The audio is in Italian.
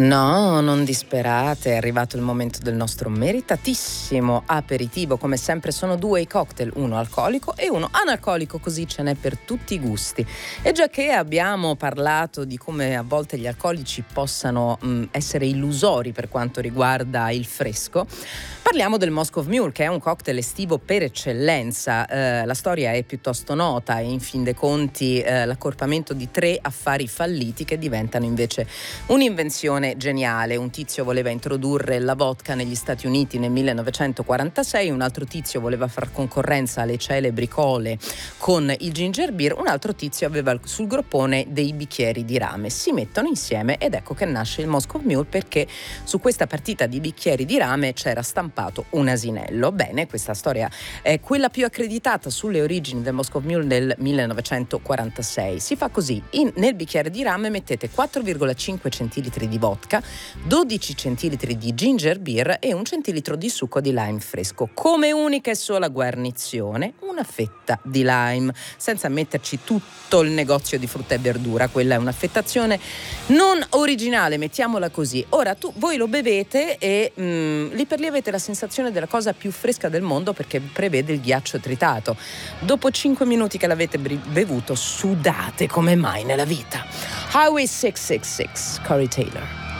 No, non disperate, è arrivato il momento del nostro meritatissimo aperitivo. Come sempre sono due i cocktail, uno alcolico e uno analcolico, così ce n'è per tutti i gusti. E già che abbiamo parlato di come a volte gli alcolici possano essere illusori per quanto riguarda il fresco, parliamo del Moscow Mule, che è un cocktail estivo per eccellenza. La storia è piuttosto nota e in fin dei conti l'accorpamento di 3 affari falliti che diventano invece un'invenzione geniale. Un tizio voleva introdurre la vodka negli Stati Uniti nel 1946, un altro tizio voleva far concorrenza alle celebri cole con il ginger beer, un altro tizio aveva sul groppone dei bicchieri di rame. Si mettono insieme ed ecco che nasce il Moscow Mule, perché su questa partita di bicchieri di rame c'era stampato un asinello. Bene, questa storia è quella più accreditata sulle origini del Moscow Mule del 1946. Si fa così: nel bicchiere di rame mettete 4,5 centilitri di vodka, 12 centilitri di ginger beer e 1 centilitro di succo di lime fresco. Come unica e sola guarnizione, una fetta di lime, senza metterci tutto il negozio di frutta e verdura. Quella è un'affettazione non originale, mettiamola così. Ora voi lo bevete e lì per lì avete la sensazione della cosa più fresca del mondo, perché prevede il ghiaccio tritato. Dopo 5 minuti che l'avete bevuto, sudate come mai nella vita. Highway 666, Corey Taylor.